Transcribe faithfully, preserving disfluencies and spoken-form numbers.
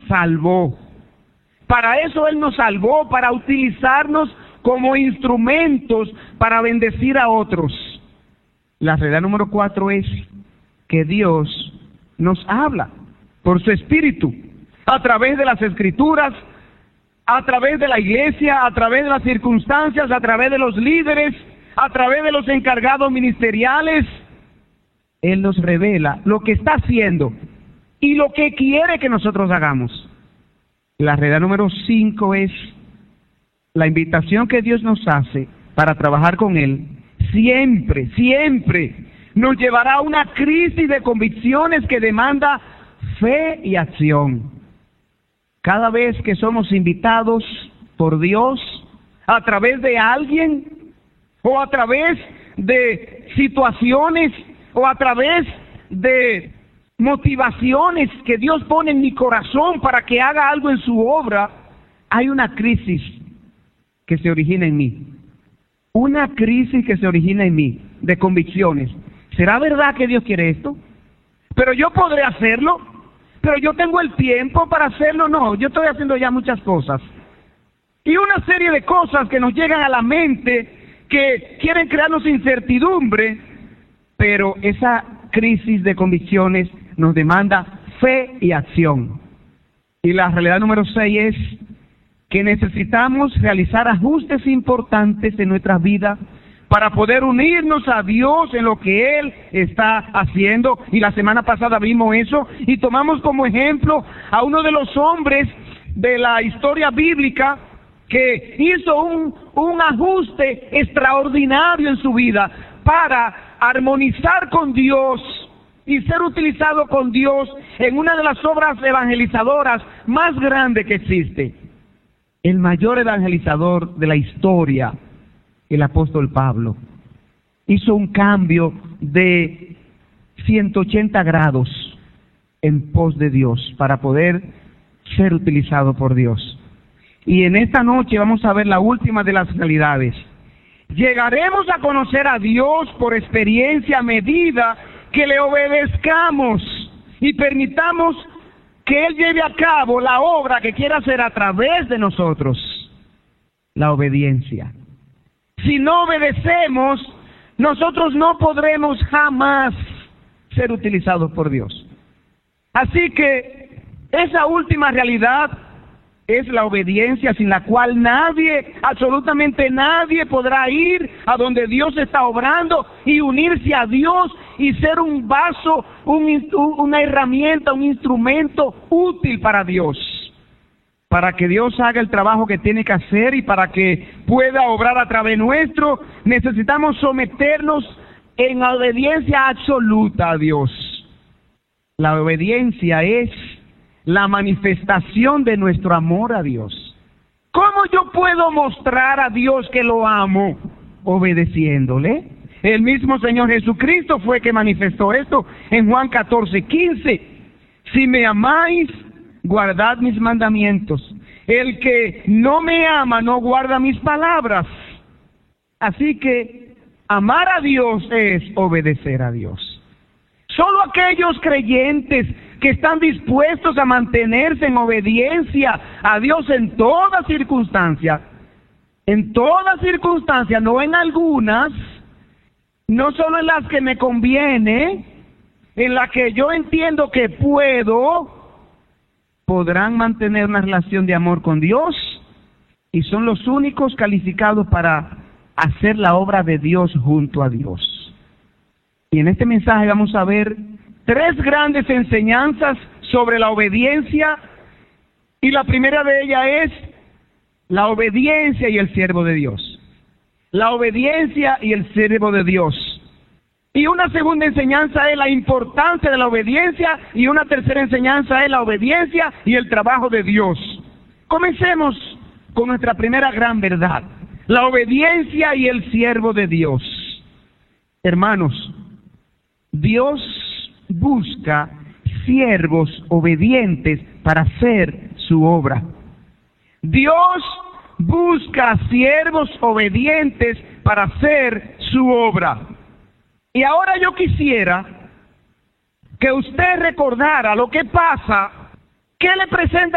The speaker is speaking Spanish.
salvó. Para eso Él nos salvó, para utilizarnos como instrumentos para bendecir a otros. La realidad número cuatro es que Dios nos habla por su Espíritu, a través de las Escrituras, a través de la iglesia, a través de las circunstancias, a través de los líderes, a través de los encargados ministeriales. Él nos revela lo que está haciendo y lo que quiere que nosotros hagamos. La realidad número cinco es la invitación que Dios nos hace para trabajar con Él. Siempre, siempre nos llevará a una crisis de convicciones que demanda fe y acción. Cada vez que somos invitados por Dios a través de alguien o a través de situaciones o a través de motivaciones que Dios pone en mi corazón para que haga algo en su obra, hay una crisis que se origina en mí. Una crisis que se origina en mí, de convicciones. ¿Será verdad que Dios quiere esto? ¿Pero yo podré hacerlo? ¿Pero yo tengo el tiempo para hacerlo? No, yo estoy haciendo ya muchas cosas. Y una serie de cosas que nos llegan a la mente, que quieren crearnos incertidumbre, pero esa crisis de convicciones nos demanda fe y acción. Y la realidad número seis es que necesitamos realizar ajustes importantes en nuestras vidas para poder unirnos a Dios en lo que Él está haciendo. Y la semana pasada vimos eso y tomamos como ejemplo a uno de los hombres de la historia bíblica que hizo un, un ajuste extraordinario en su vida para armonizar con Dios y ser utilizado con Dios en una de las obras evangelizadoras más grandes que existe. El mayor evangelizador de la historia, el apóstol Pablo, hizo un cambio de ciento ochenta grados en pos de Dios para poder ser utilizado por Dios. Y en esta noche vamos a ver la última de las realidades. Llegaremos a conocer a Dios por experiencia a medida que le obedezcamos y permitamos que Él lleve a cabo la obra que quiere hacer a través de nosotros. La obediencia. Si no obedecemos, nosotros no podremos jamás ser utilizados por Dios. Así que esa última realidad es la obediencia, sin la cual nadie, absolutamente nadie, podrá ir a donde Dios está obrando y unirse a Dios y ser un vaso, un, una herramienta, un instrumento útil para Dios. Para que Dios haga el trabajo que tiene que hacer y para que pueda obrar a través nuestro, necesitamos someternos en obediencia absoluta a Dios. La obediencia es la manifestación de nuestro amor a Dios. ¿Cómo yo puedo mostrar a Dios que lo amo? Obedeciéndole. El mismo Señor Jesucristo fue que manifestó esto en Juan catorce, quince. Si me amáis, guardad mis mandamientos. El que no me ama no guarda mis palabras. Así que amar a Dios es obedecer a Dios. Solo aquellos creyentes que están dispuestos a mantenerse en obediencia a Dios en todas circunstancias, en todas circunstancias, no en algunas, no solo en las que me conviene, en las que yo entiendo que puedo, podrán mantener una relación de amor con Dios y son los únicos calificados para hacer la obra de Dios junto a Dios. Y en este mensaje vamos a ver tres grandes enseñanzas sobre la obediencia, y la primera de ellas es la obediencia y el siervo de Dios. La obediencia y el siervo de Dios. Y una segunda enseñanza es la importancia de la obediencia, y una tercera enseñanza es la obediencia y el trabajo de Dios. Comencemos con nuestra primera gran verdad, la obediencia y el siervo de Dios. Hermanos, Dios busca siervos obedientes para hacer su obra. Dios busca siervos obedientes para hacer su obra. Y ahora yo quisiera que usted recordara lo que pasa, qué le presenta